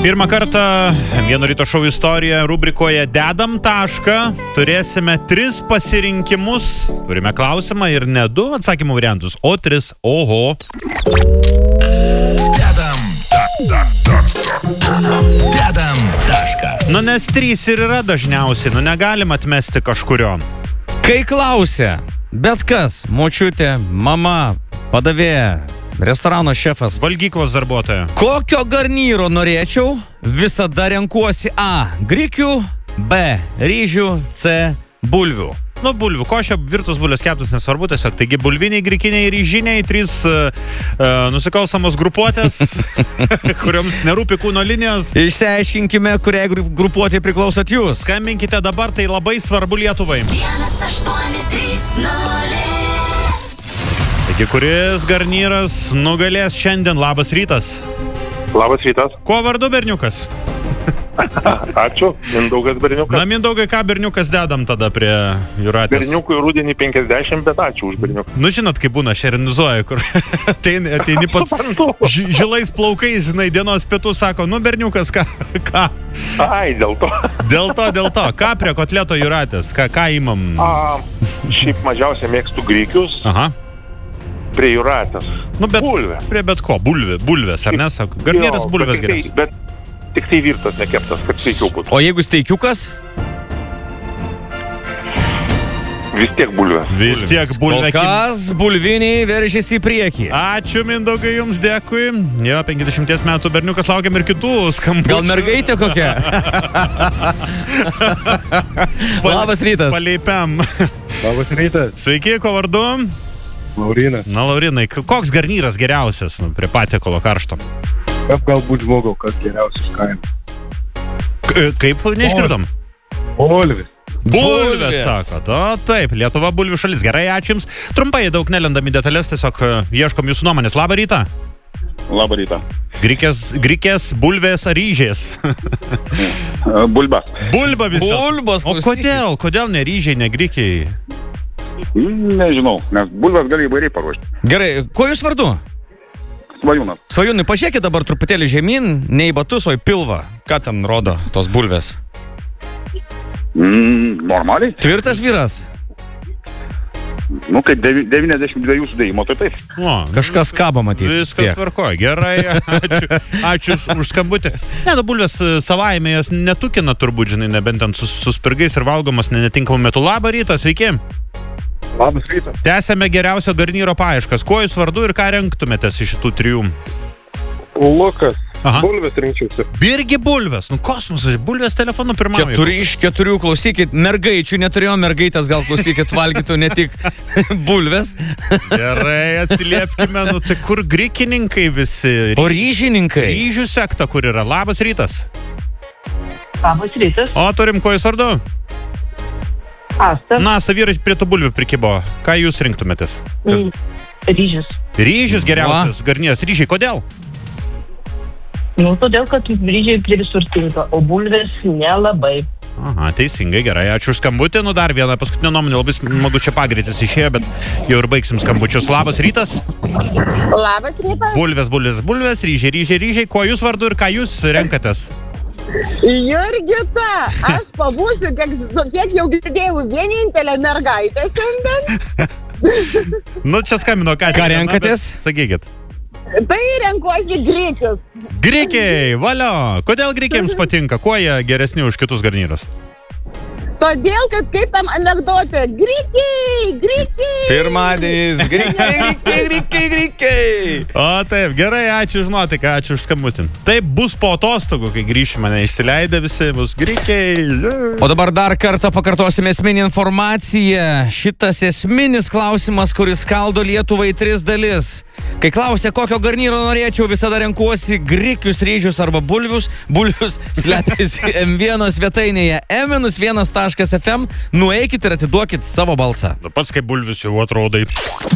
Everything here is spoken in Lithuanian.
Pirmą kartą Vieno ryto šou istorijoje rubrikoje Dedam tašką turėsime 3 pasirinkimus. Turime klausimą ir ne 2 atsakymų variantus, o 3. Oho. Dedam tašką. Nu, nes 3 ir yra dažniausiai, nu negalim atmesti kažkurio. Kai klausia, bet kas, močiutė, mama, padavėja, restorano šefas, Valgyklos darbuotoja. kokio garnyro norėčiau, visada renkuosi A. Grikių, B. Ryžių, C. Bulvių. Nu, bulvių košė, virtus bulvės keptus, nesvarbu tiesiog. Taigi bulviniai, grikiniai, ryžiniai, 3 nusikalstamos grupuotės, kurioms nerūpi kūno linijos. Išsiaiškinkime, kuriai grupuotė priklausot jūs. Skambinkite dabar, tai labai svarbu Lietuvai. 1830. Taigi, kuris garnyras nugalės šiandien? Labas rytas. Labas rytas. Kuo vardu berniukas? Ačiū. Mindaugas Berniukas. Na, Mindaugai, ką berniukas dedam tada prie Jūratės? Berniukui rudenį 50, bet ačiū už berniuką. Nu, žinot, kaip būna, šerinizuoja, kur ateini pats žilais plaukais, žinai, dienos pietų sako, nu, berniukas, ką? Ai, dėl to. Dėl to. Ką prie kotleto Jūratės? Ką imam? Šiaip mažiausiai mėgstu grikius. Aha. Prie Jūratės. Nu, bet bulvė. Prie bet ko. Bulvės, ar ne? Sako, garnyras bulvės geriausias. Bet tik tai virtas, nekeptas, kad steikiau būtų. O jeigu steikiukas? Vis tiek bulvė. Vis tiek bulvė. Kol kas bulviniai veržėsi į priekį. Ačiū, Mindaugai, jums dėkui. Jo, 50 metų berniukas, laukiam ir kitų skambučių. Gal mergaitė kokia? Labas rytas. Paleipiam. Labas rytas, Sveiki, ko vardu? Laurinas. Na, Laurinai, koks garnyras geriausias prie patiekalo karšto? Kaip galbūt žmogau, kas geriausias kainas? Kaip neišgirdom? Bulvis. Bulvės, sakot. O, taip, Lietuva bulvių šalis. Gerai, ačiū jums. Trumpai, daug nelendam į detalės, tiesiog ieškom jūsų nuomonės. Labą rytą. Labą rytą. Grikės, bulvės ar ryžės? Bulba. Bulba vis dėlto. Bulbos, O kodėl? Kodėl ne ryžiai, ne grikiai? Nežinau, nes bulvės gali įvairiai paruošti. Gerai, kuo jūs vardu? Svajūnas. Svajūnai, pažiūrėkit dabar truputėlį žemyn, ne į batus, o į pilvą. Ką ten rodo tos bulvės? Normaliai. Tvirtas vyras? Nu, kaip 92 sudėjimo, tai taip. O, Kažkas kaba matyti. viskas tvarkoja. Gerai, ačiū už skambutį. Ne, nu, bulvės savaime jas netukina turbūt, žinai, nebent ten su spirgais ir valgomas netinkamų metų. Labą rytą, sveiki. Labas rytas. Tęsėme geriausio garnyro paieškas. Kuo jūs vardu ir ką renktumėtės iš šitų 3? Lukas. Aha. Bulvės rinkčiausi. Irgi bulvės. Nu, kosmosas. Bulvės telefonu pirmauja. 4 iš 4, klausykit, mergaičių neturėjo, mergaitės gal klausykit, valgytų ne tik bulvės. Gerai, atsiliepkime. Nu, tai kur grikininkai visi? O ryžininkai? Ryžių sekta, kur yra. Labas rytas. Labas rytas. O, turim kuo jūs vardu? Asta. Na, vyrai prie tų bulvių prikibo. Ką jūs rinktumėtės? Ryžius. Ryžius geriausias garnyras. Ryžiai, kodėl? Nu, todėl, kad ryžiai prie visur tinka, o bulvės nelabai. Aha, teisingai, gerai. Ačiū už skambutį. Nu, dar vieną paskutinę nuomonę. Labai smagu čia pagreitis išėjo, bet jau ir baigsim skambučius. Labas rytas. Labas rytas. Bulvės, ryžiai. Kuo jūs vardu ir ką jūs renkatės? Jurgita, aš pabūsiu, kiek jau girdėjau, vienintelė mergaitė šiandien. Nu, čia skambino ką. Ką renkatės? Sakykit. Tai renkuosi grikius. Grikiai, valio. Kodėl grikiams patinka? Kuo jie geresni už kitus garnyrus? Todėl, kad kaip tam anekdote, grikiai. Pirmadienis, grikiai. O taip, gerai, ačiū už nuotaiką, ačiū už skambutį. Taip bus po atostogų, kai grįšime, neišsileidę visi, bus grikiai. O dabar dar kartą pakartosime esminį informaciją. Šitas esminis klausimas, kuris skaldo Lietuvą į 3 dalis. Kai klausia, kokio garnyro norėčiau, visada renkuosi grikius, ryžius arba bulvius. Bulvius slepiasi M1 svetainėje m-1.fm. Nueikit ir atiduokit savo balsą. Pats kaip bulvius jau atrodai.